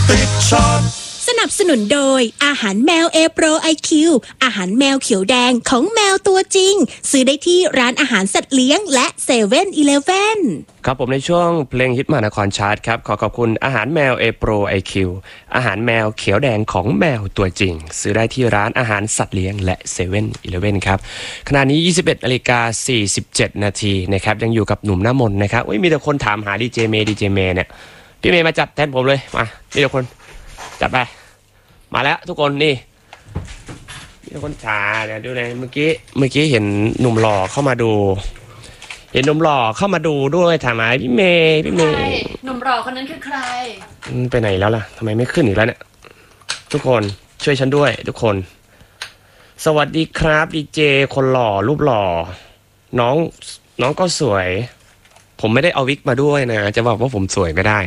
ติดช็อตสนับสนุนโดยอาหารแมวเอโปรไอคิวอาหารแมวเขียวแดงของแมวตัวจริงซื้อได้ที่ร้านอาหารสัตว์เลี้ยงและเซเว่นอีเลฟเว่นครับผมในช่วงเพลงฮิตมหานครชาร์ตครับขอบคุณอาหารแมวเอโปรไอคิวอาหารแมวเขียวแดงของแมวตัวจริงซื้อได้ที่ร้านอาหารสัตว์เลี้ยงและเซเว่นอีเลฟเว่นครับขณะนี้ 21:47 นาทีนะครับยังอยู่กับหนุ่มหน้ามนนะครับมีแต่คนถามหาดีเจเมย์เนี่ยพี่เมย์มาจัดแทนผมเลยมานี่ทุกคนจัดไปมาแล้วทุกคนนี่มีคนถามเดี๋ยวดูเลยเมื่อกี้เห็นหนุ่มหล่อเข้ามาดูเห็นหนุ่มหล่อเข้ามาดูด้วยถามหาพี่เมย์หนุ่มหล่อคนนั้นคือใครไปไหนแล้วล่ะทำไมไม่ขึ้นอีกแล้วเนี่ยทุกคนช่วยฉันด้วยทุกคนสวัสดีครับดีเจคนหล่อรูปหล่อน้องก็สวยผมไม่ได้เอาวิกมาด้วยนะจะบอกว่าผมสวยไม่ได้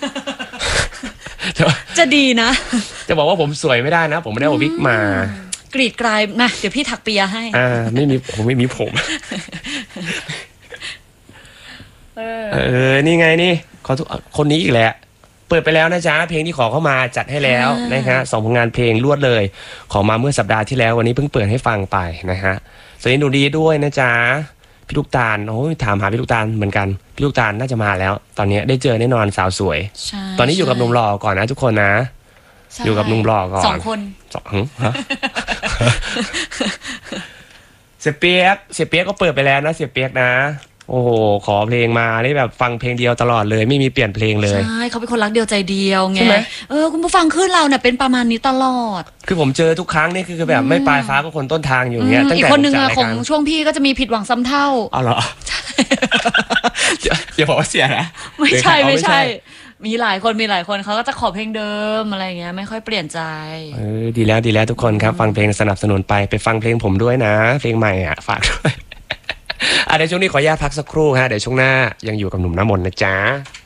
จะดีนะจะบอกว่าผมสวยไม่ได้นะผมไม่ได้เอาวิกมากรีดกลายนะเดี๋ยวพี่ถักเปียให้ไม่มีผมนี่ไงนี่ขอทุกคนนี้อีกแหละเปิดไปแล้วนะจ๊ะเพลงที่ขอเข้ามาจัดให้แล้วนะฮะ2 ผลงานเพลงรวดเลยขอมาเมื่อสัปดาห์ที่แล้ววันนี้เพิ่งเปิดให้ฟังไปนะฮะสวัสดีหนูดีด้วยนะจ๊ะพี่ลูกตาลถามหาพี่ลูกตาลเหมือนกันพี่ลูกตาลน่าจะมาแล้วตอนนี้ได้เจอแน่นอนสาวสวยตอนนี้อยู่กับหนุ่มหล่อก่อนนะทุกคนนะอยู่กับหนุ่มหล่อก่อน 2 คนเสียเปียกก็เปิดไปแล้วนะเสียเปียกนะโอ้โหขอเพลงมานี่แบบฟังเพลงเดียวตลอดเลยไม่มีเปลี่ยนเพลงเลยใช่เขาเป็นคนรักเดียวใจเดียวไงคุณผู้ฟังขึ้นเราเนี่ยเป็นประมาณนี้ตลอดคือผมเจอทุกครั้งนี่คือแบบไม่ปลายฟ้าก็คนต้นทางอยู่เงี้ยอีกคนนึงอะของช่วงพี่ก็จะมีผิดหวังซ้ำเท่าอ๋อเหรออย่าบอกว่าเสียนะไม่ใช่มีหลายคนเขาก็จะขอเพลงเดิมอะไรเงี้ยไม่ค่อยเปลี่ยนใจดีแล้วทุกคนครับฟังเพลงสนับสนุนไปฟังเพลงผมด้วยนะเพลงใหม่อ่ะฝากด้วยเดี๋ยวช่วงนี้ขออนุญาตพักสักครู่ฮะเดี๋ยวช่วงหน้ายังอยู่กับหนุ่มน้ำมนต์นะจ๊ะ